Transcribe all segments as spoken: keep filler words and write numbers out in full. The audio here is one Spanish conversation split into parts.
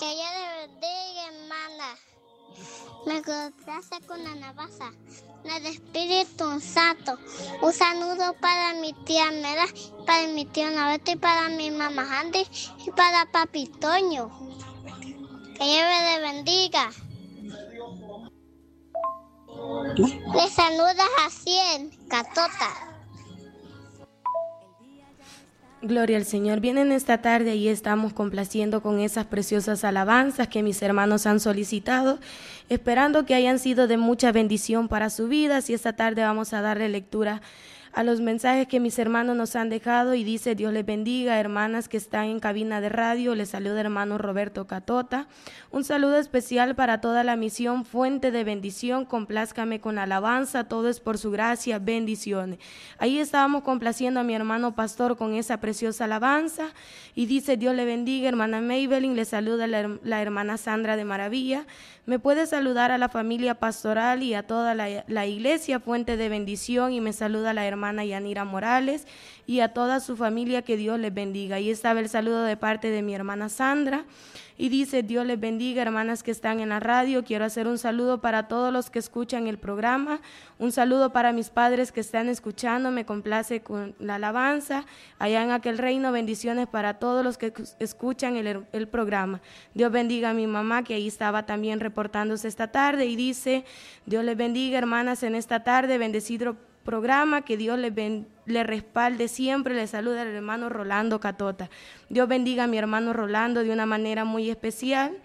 Que ella le bendiga, hermana. Me complace con la navaja. El Espíritu Santo. Un saludo para mi tía Mera, para mi tío Naveto y para mi mamá Andy y para papi Toño. Que ella le bendiga. Le saluda Jaciel Catota. Gloria al Señor. Vienen esta tarde y estamos complaciendo con esas preciosas alabanzas que mis hermanos han solicitado, esperando que hayan sido de mucha bendición para su vida. Y esta tarde vamos a darle lectura a los mensajes que mis hermanos nos han dejado y dice: Dios les bendiga, hermanas que están en cabina de radio. Les saluda hermano Roberto Catota. Un saludo especial para toda la misión Fuente de Bendición. Complázcame con alabanza, todo es por su gracia, bendiciones. Ahí estábamos complaciendo a mi hermano pastor con esa preciosa alabanza y dice: Dios le bendiga, hermana Maybelline. Le saluda la, la hermana Sandra de Maravilla. Me puede saludar a la familia pastoral y a toda la, la iglesia Fuente de Bendición, y me saluda la hermana Yanira Morales y a toda su familia, que Dios les bendiga. Ahí estaba el saludo de parte de mi hermana Sandra y dice: Dios les bendiga, hermanas que están en la radio. Quiero hacer un saludo para todos los que escuchan el programa, un saludo para mis padres que están escuchando. Me complace con la alabanza allá en aquel reino. Bendiciones para todos los que escuchan el, el programa. Dios bendiga a mi mamá, que ahí estaba también reportándose esta tarde, y dice: Dios les bendiga, hermanas, en esta tarde, bendecido programa, que Dios le, ben, le respalde siempre. Le saluda el hermano Rolando Catota. Dios bendiga a mi hermano Rolando de una manera muy especial.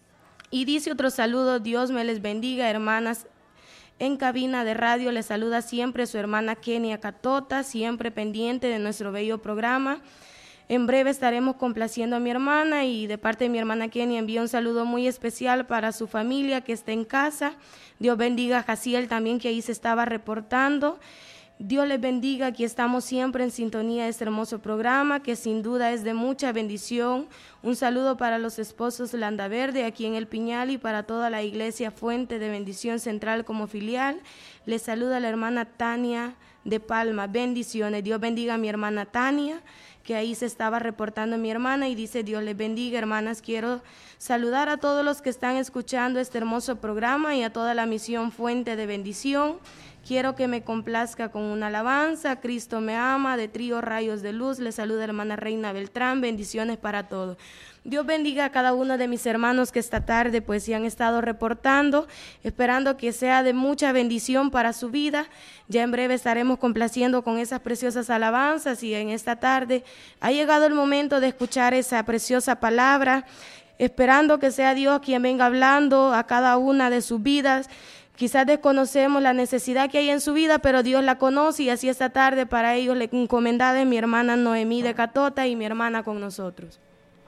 Y dice otro saludo: Dios me les bendiga, hermanas en cabina de radio. Le saluda siempre su hermana Kenia Catota, siempre pendiente de nuestro bello programa. En breve estaremos complaciendo a mi hermana, y de parte de mi hermana Kenia envío un saludo muy especial para su familia que está en casa. Dios bendiga a Jaciel también, que ahí se estaba reportando. Dios les bendiga, aquí estamos siempre en sintonía de este hermoso programa, que sin duda es de mucha bendición. Un saludo para los esposos Landaverde aquí en El Piñal y para toda la iglesia Fuente de Bendición Central como filial. Les saluda la hermana Tania de Palma. Bendiciones. Dios bendiga a mi hermana Tania, que ahí se estaba reportando mi hermana, y dice: Dios les bendiga, hermanas. Quiero saludar a todos los que están escuchando este hermoso programa y a toda la misión Fuente de Bendición. Quiero que me complazca con una alabanza. Cristo me ama, de trío Rayos de Luz. Le saluda hermana Reina Beltrán. Bendiciones para todos. Dios bendiga a cada uno de mis hermanos que esta tarde pues se han estado reportando, esperando que sea de mucha bendición para su vida. Ya en breve estaremos complaciendo con esas preciosas alabanzas, y en esta tarde ha llegado el momento de escuchar esa preciosa palabra, esperando que sea Dios quien venga hablando a cada una de sus vidas. Quizás desconocemos la necesidad que hay en su vida, pero Dios la conoce, y así esta tarde para ellos le encomendada es mi hermana Noemí de Catota y mi hermana con nosotros.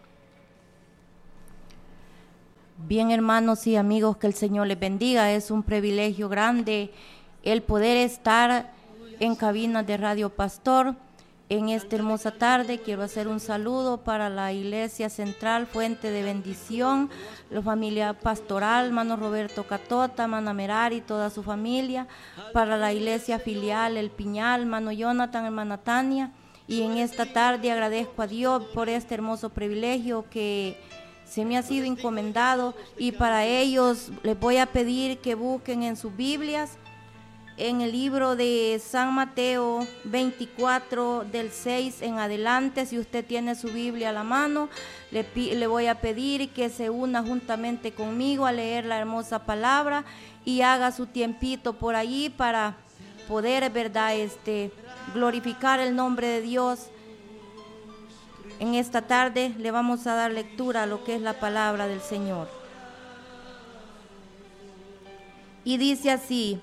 Bien, hermanos y amigos, que el Señor les bendiga. Es un privilegio grande el poder estar en cabinas de Radio Pastor en esta hermosa tarde. Quiero hacer un saludo para la Iglesia Central Fuente de Bendición, la familia pastoral, hermano Roberto Catota, hermana Merari, toda su familia, para la Iglesia Filial El Piñal, hermano Jonathan, hermana Tania. Y en esta tarde agradezco a Dios por este hermoso privilegio que se me ha sido encomendado, y para ellos les voy a pedir que busquen en sus Biblias, en el libro de San Mateo veinticuatro, del seis en adelante. Si usted tiene su Biblia a la mano, le, le voy a pedir que se una juntamente conmigo a leer la hermosa palabra y haga su tiempito por allí para poder, verdad, este, glorificar el nombre de Dios. En esta tarde le vamos a dar lectura a lo que es la palabra del Señor. Y dice así: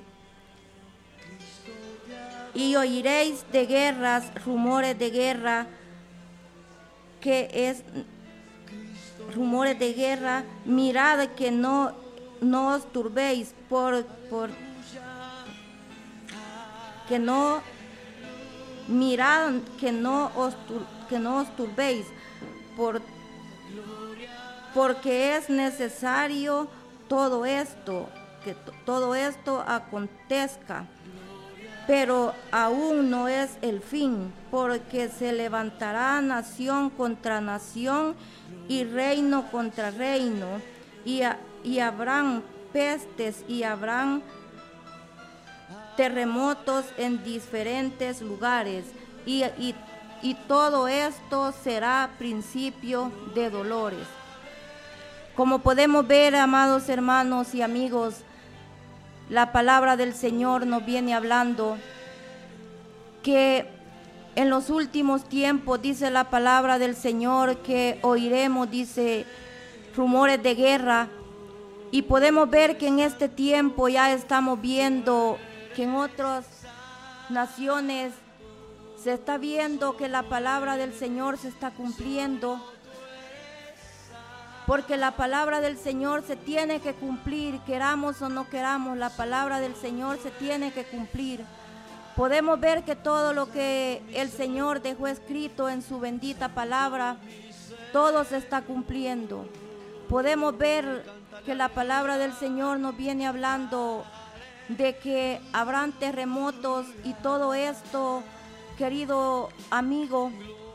y oiréis de guerras, rumores de guerra, que es rumores de guerra, mirad que no, no os turbéis, por, por que no, mirad que no os turbéis, que no os turbéis, por, porque es necesario todo esto, que t- todo esto acontezca, pero aún no es el fin, porque se levantará nación contra nación y reino contra reino, y, a, y habrán pestes y habrán terremotos en diferentes lugares, y, y, y todo esto será principio de dolores. Como podemos ver, amados hermanos y amigos, la palabra del Señor nos viene hablando que en los últimos tiempos, dice la palabra del Señor, que oiremos, dice, rumores de guerra, y podemos ver que en este tiempo ya estamos viendo que en otras naciones se está viendo que la palabra del Señor se está cumpliendo, porque la palabra del Señor se tiene que cumplir, queramos o no queramos, la palabra del Señor se tiene que cumplir. Podemos ver que todo lo que el Señor dejó escrito en su bendita palabra, todo se está cumpliendo. Podemos ver que la palabra del Señor nos viene hablando de que habrán terremotos, y todo esto, querido amigo,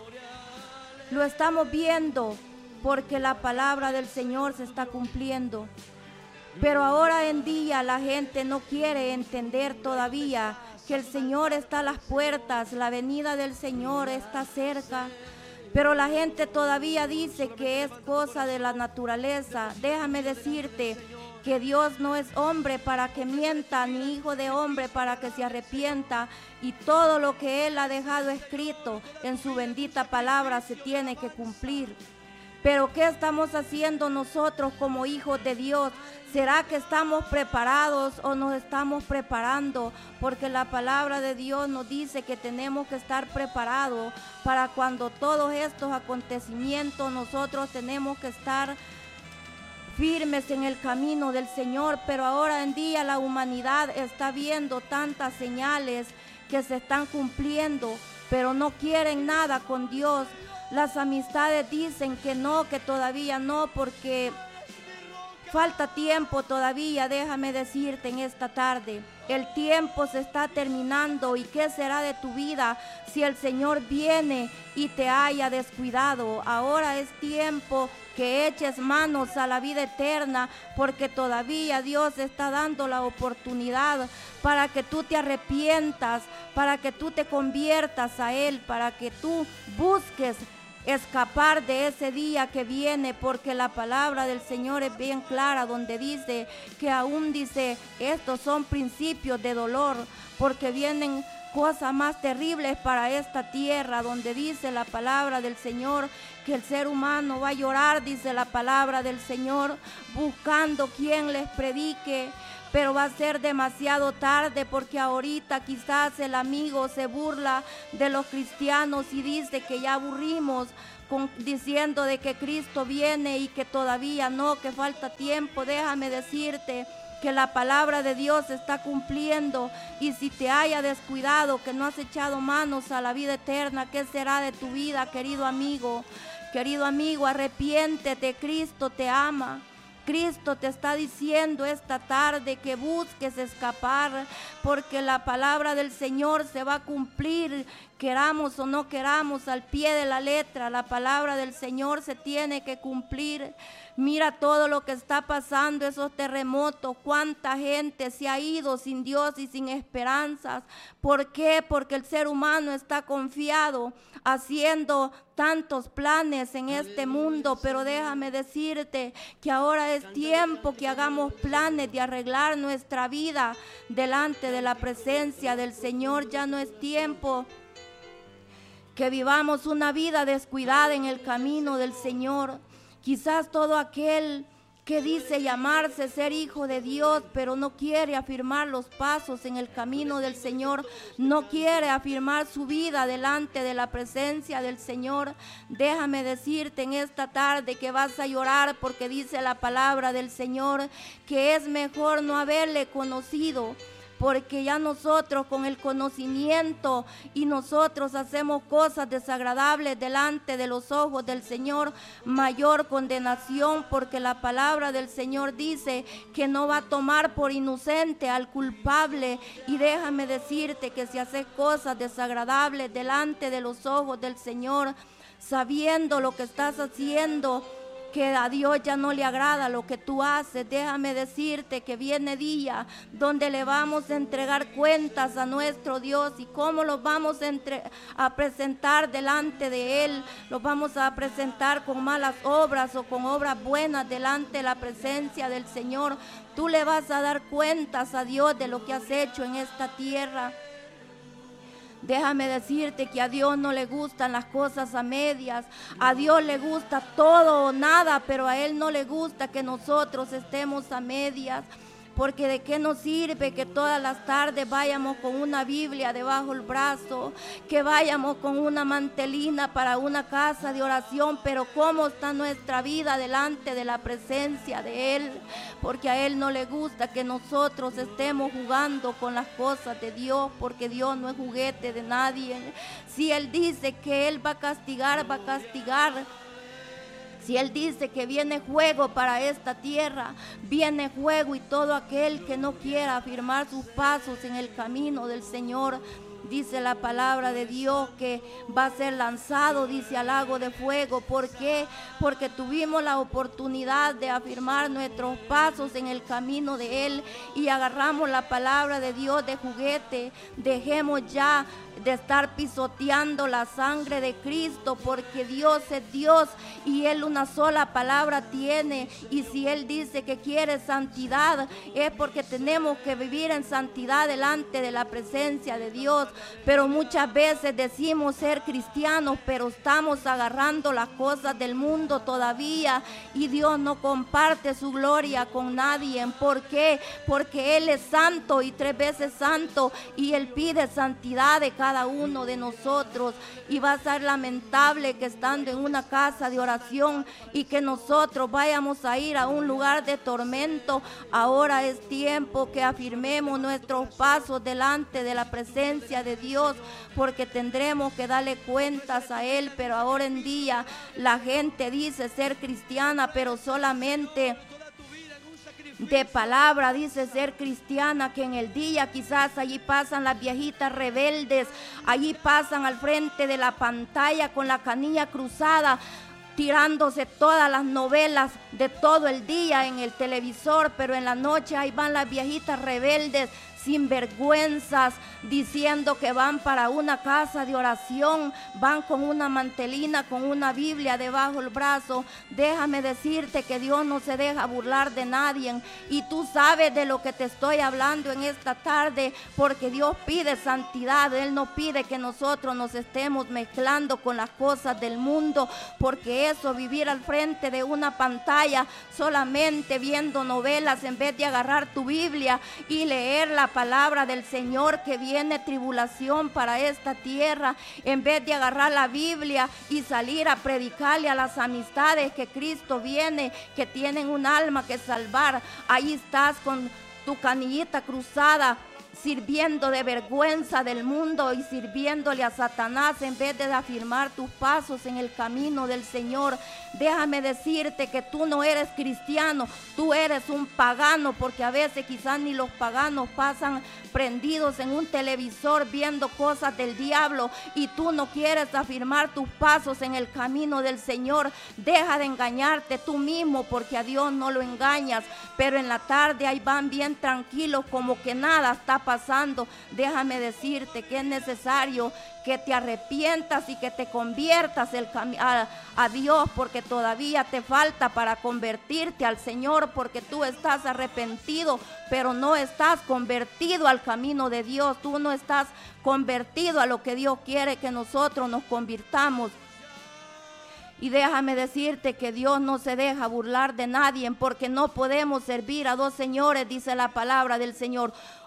lo estamos viendo porque la palabra del Señor se está cumpliendo. Pero ahora en día la gente no quiere entender todavía que el Señor está a las puertas, la venida del Señor está cerca. Pero la gente todavía dice que es cosa de la naturaleza. Déjame decirte que Dios no es hombre para que mienta, ni hijo de hombre para que se arrepienta, y todo lo que Él ha dejado escrito en su bendita palabra se tiene que cumplir. Pero ¿qué estamos haciendo nosotros como hijos de Dios? ¿Será que estamos preparados o nos estamos preparando? Porque la palabra de Dios nos dice que tenemos que estar preparados para cuando todos estos acontecimientos, nosotros tenemos que estar firmes en el camino del Señor. Pero ahora en día la humanidad está viendo tantas señales que se están cumpliendo, pero no quieren nada con Dios. Las amistades dicen que no, que todavía no, porque falta tiempo todavía. Déjame decirte en esta tarde, el tiempo se está terminando. ¿Y qué será de tu vida si el Señor viene y te haya descuidado? Ahora es tiempo que eches manos a la vida eterna, porque todavía Dios está dando la oportunidad para que tú te arrepientas, para que tú te conviertas a Él, para que tú busques escapar de ese día que viene, porque la palabra del Señor es bien clara, donde dice que aún dice, estos son principios de dolor, porque vienen cosas más terribles para esta tierra, donde dice la palabra del Señor que el ser humano va a llorar, dice la palabra del Señor, buscando quien les predique. Pero va a ser demasiado tarde, porque ahorita quizás el amigo se burla de los cristianos y dice que ya aburrimos con, diciendo de que Cristo viene y que todavía no, que falta tiempo. Déjame decirte que la palabra de Dios se está cumpliendo, y si te haya descuidado, que no has echado manos a la vida eterna, ¿qué será de tu vida, querido amigo? Querido amigo, arrepiéntete, Cristo te ama. Cristo te está diciendo esta tarde que busques escapar, porque la palabra del Señor se va a cumplir, queramos o no queramos, al pie de la letra. La palabra del Señor se tiene que cumplir. Mira todo lo que está pasando, esos terremotos, cuánta gente se ha ido sin Dios y sin esperanzas. ¿Por qué? Porque el ser humano está confiado, haciendo tantos planes en este mundo. Pero déjame decirte que ahora es tiempo que hagamos planes de arreglar nuestra vida delante de la presencia del Señor. Ya no es tiempo que vivamos una vida descuidada en el camino del Señor. Quizás todo aquel que dice llamarse ser hijo de Dios, pero no quiere afirmar los pasos en el camino del Señor, no quiere afirmar su vida delante de la presencia del Señor. Déjame decirte en esta tarde que vas a llorar, porque dice la palabra del Señor que es mejor no haberle conocido, porque ya nosotros con el conocimiento y nosotros hacemos cosas desagradables delante de los ojos del Señor, mayor condenación, porque la palabra del Señor dice que no va a tomar por inocente al culpable. Y déjame decirte que si haces cosas desagradables delante de los ojos del Señor, sabiendo lo que estás haciendo, que a Dios ya no le agrada lo que tú haces, déjame decirte que viene día donde le vamos a entregar cuentas a nuestro Dios. ¿Y cómo los vamos a, entre, a presentar delante de Él? Los vamos a presentar con malas obras o con obras buenas delante de la presencia del Señor. Tú le vas a dar cuentas a Dios de lo que has hecho en esta tierra. Déjame decirte que a Dios no le gustan las cosas a medias, a Dios le gusta todo o nada, pero a Él no le gusta que nosotros estemos a medias. Porque de qué nos sirve que todas las tardes vayamos con una Biblia debajo del brazo, que vayamos con una mantelina para una casa de oración, pero cómo está nuestra vida delante de la presencia de Él, porque a Él no le gusta que nosotros estemos jugando con las cosas de Dios, porque Dios no es juguete de nadie. Si Él dice que Él va a castigar, va a castigar. Si Él dice que viene juego para esta tierra, viene juego, y todo aquel que no quiera afirmar sus pasos en el camino del Señor, dice la palabra de Dios que va a ser lanzado, dice, al lago de fuego. ¿Por qué? Porque tuvimos la oportunidad de afirmar nuestros pasos en el camino de Él y agarramos la palabra de Dios de juguete. Dejemos ya de estar pisoteando la sangre de Cristo, porque Dios es Dios y Él una sola palabra tiene. Y si Él dice que quiere santidad, es porque tenemos que vivir en santidad delante de la presencia de Dios. Pero muchas veces decimos ser cristianos, pero estamos agarrando las cosas del mundo todavía, y Dios no comparte su gloria con nadie. ¿Por qué? Porque Él es santo y tres veces santo, y Él pide santidad de cada uno de nosotros. Y va a ser lamentable que estando en una casa de oración y que nosotros vayamos a ir a un lugar de tormento. Ahora es tiempo que afirmemos nuestros pasos delante de la presencia de Dios, porque tendremos que darle cuentas a Él. Pero ahora en día la gente dice ser cristiana, pero solamente de palabra dice ser cristiana, que en el día quizás allí pasan las viejitas rebeldes, allí pasan al frente de la pantalla con la canilla cruzada, tirándose todas las novelas de todo el día en el televisor, pero en la noche ahí van las viejitas rebeldes, sin vergüenzas, diciendo que van para una casa de oración, van con una mantelina, con una Biblia debajo del brazo. Déjame decirte que Dios no se deja burlar de nadie, y tú sabes de lo que te estoy hablando en esta tarde, porque Dios pide santidad. Él no pide que nosotros nos estemos mezclando con las cosas del mundo, porque eso, vivir al frente de una pantalla solamente viendo novelas en vez de agarrar tu Biblia y leer la palabra del Señor, que viene tribulación para esta tierra, en vez de agarrar la Biblia y salir a predicarle a las amistades que Cristo viene, que tienen un alma que salvar, ahí estás con tu canillita cruzada, sirviendo de vergüenza del mundo y sirviéndole a Satanás en vez de afirmar tus pasos en el camino del Señor. Déjame decirte que tú no eres cristiano, tú eres un pagano, porque a veces quizás ni los paganos pasan prendidos en un televisor viendo cosas del diablo, y tú no quieres afirmar tus pasos en el camino del Señor. Deja de engañarte tú mismo, porque a Dios no lo engañas. Pero en la tarde ahí van bien tranquilos, como que nada está pasando. Déjame decirte que es necesario que te arrepientas y que te conviertas el cami- a, a Dios, porque todavía te falta para convertirte al Señor, porque tú estás arrepentido, pero no estás convertido al camino de Dios. Tú no estás convertido a lo que Dios quiere que nosotros nos convirtamos. Y déjame decirte que Dios no se deja burlar de nadie, porque no podemos servir a dos señores, dice la palabra del Señor.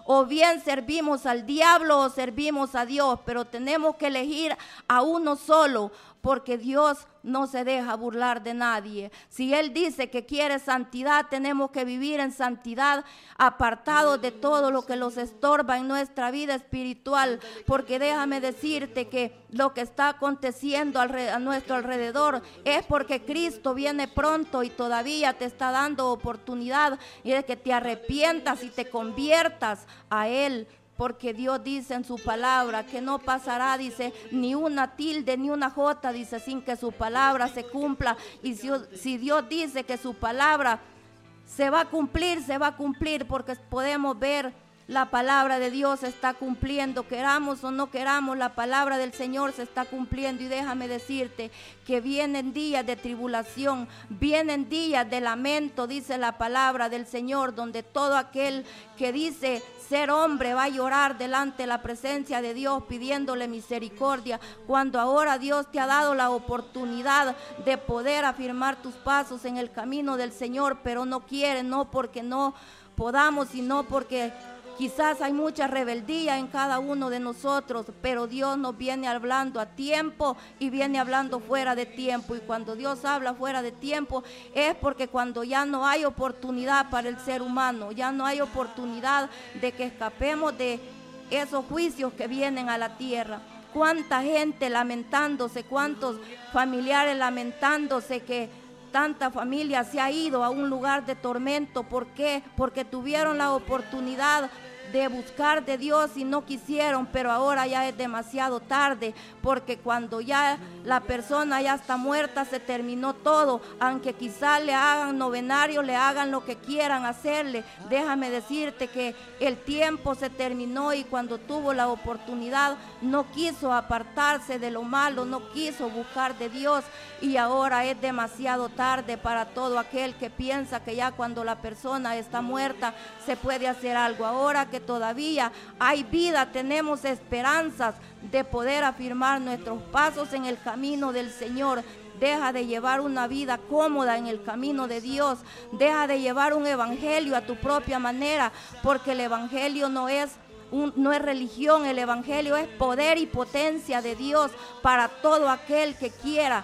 o bien servimos al diablo o servimos a Dios, pero tenemos que elegir a uno solo, porque Dios no se deja burlar de nadie. Si Él dice que quiere santidad, tenemos que vivir en santidad, apartados de todo lo que los estorba en nuestra vida espiritual, porque déjame decirte que lo que está aconteciendo a nuestro alrededor es porque Cristo viene pronto y todavía te está dando oportunidad y de que te arrepientas y te conviertas a Él. Porque Dios dice en su palabra que no pasará, dice, ni una tilde ni una jota, dice, sin que su palabra se cumpla. Y si, si Dios dice que su palabra se va a cumplir, se va a cumplir, porque podemos ver la palabra de Dios se está cumpliendo, queramos o no queramos, la palabra del Señor se está cumpliendo. Y déjame decirte que vienen días de tribulación, vienen días de lamento, dice la palabra del Señor, donde todo aquel que dice ser hombre va a llorar delante de la presencia de Dios pidiéndole misericordia, cuando ahora Dios te ha dado la oportunidad de poder afirmar tus pasos en el camino del Señor, pero no quiere, no porque no podamos, sino porque quizás hay mucha rebeldía en cada uno de nosotros, pero Dios nos viene hablando a tiempo y viene hablando fuera de tiempo. Y cuando Dios habla fuera de tiempo es porque cuando ya no hay oportunidad para el ser humano, ya no hay oportunidad de que escapemos de esos juicios que vienen a la tierra. Cuánta gente lamentándose, cuántos familiares lamentándose que tanta familia se ha ido a un lugar de tormento. ¿Por qué? Porque tuvieron la oportunidad de buscar de Dios y no quisieron, pero ahora ya es demasiado tarde, porque cuando ya la persona ya está muerta se terminó todo. Aunque quizás le hagan novenario, le hagan lo que quieran hacerle, déjame decirte que el tiempo se terminó, y cuando tuvo la oportunidad no quiso apartarse de lo malo, no quiso buscar de Dios, y ahora es demasiado tarde para todo aquel que piensa que ya cuando la persona está muerta se puede hacer algo. Ahora que todavía hay vida, tenemos esperanzas de poder afirmar nuestros pasos en el camino del Señor. Deja de llevar una vida cómoda en el camino de Dios. Deja de llevar un evangelio a tu propia manera, porque el evangelio no es Un, no es religión, el evangelio es poder y potencia de Dios para todo aquel que quiera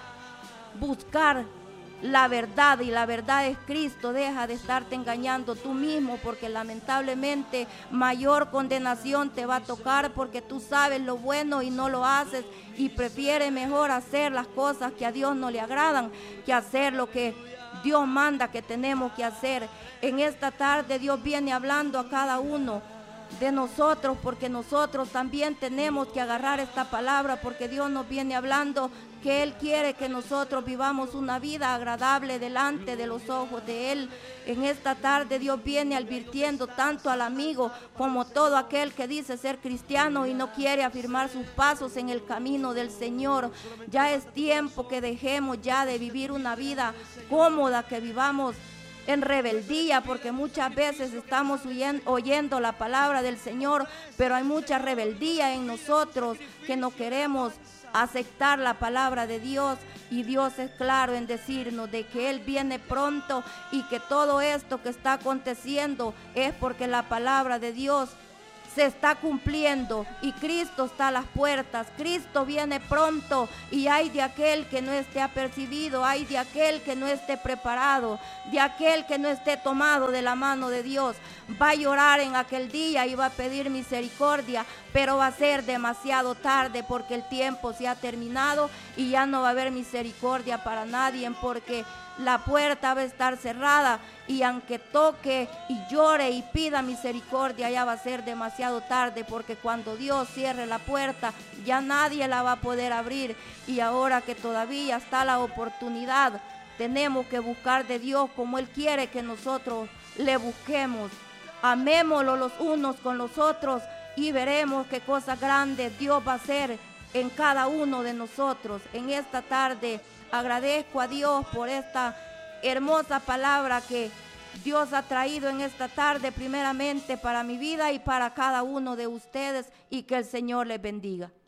buscar la verdad, y la verdad es Cristo. Deja de estarte engañando tú mismo, porque lamentablemente mayor condenación te va a tocar, porque tú sabes lo bueno y no lo haces, y prefieres mejor hacer las cosas que a Dios no le agradan que hacer lo que Dios manda que tenemos que hacer. En esta tarde Dios viene hablando a cada uno de nosotros, porque nosotros también tenemos que agarrar esta palabra, porque Dios nos viene hablando que Él quiere que nosotros vivamos una vida agradable delante de los ojos de Él. En esta tarde Dios viene advirtiendo tanto al amigo como todo aquel que dice ser cristiano y no quiere afirmar sus pasos en el camino del Señor. Ya es tiempo que dejemos ya de vivir una vida cómoda, que vivamos en rebeldía, porque muchas veces estamos oyendo, oyendo la palabra del Señor, pero hay mucha rebeldía en nosotros, que no queremos aceptar la palabra de Dios. Y Dios es claro en decirnos de que Él viene pronto, y que todo esto que está aconteciendo es porque la palabra de Dios se está cumpliendo y Cristo está a las puertas. Cristo viene pronto, y hay de aquel que no esté apercibido, hay de aquel que no esté preparado, de aquel que no esté tomado de la mano de Dios. Va a llorar en aquel día y va a pedir misericordia, pero va a ser demasiado tarde, porque el tiempo se ha terminado y ya no va a haber misericordia para nadie, porque la puerta va a estar cerrada, y aunque toque y llore y pida misericordia, ya va a ser demasiado tarde, porque cuando Dios cierre la puerta ya nadie la va a poder abrir. Y ahora que todavía está la oportunidad, tenemos que buscar de Dios como Él quiere que nosotros le busquemos. Amémoslo los unos con los otros, y veremos qué cosas grandes Dios va a hacer en cada uno de nosotros. En esta tarde agradezco a Dios por esta hermosa palabra que Dios ha traído en esta tarde, primeramente para mi vida y para cada uno de ustedes, y que el Señor les bendiga.